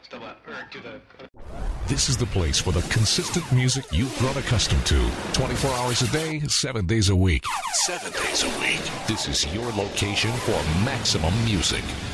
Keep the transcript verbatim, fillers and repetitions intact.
This is the place for the consistent music you've grown accustomed to. twenty-four hours a day, seven days a week. Seven days a week. This is your location for maximum music.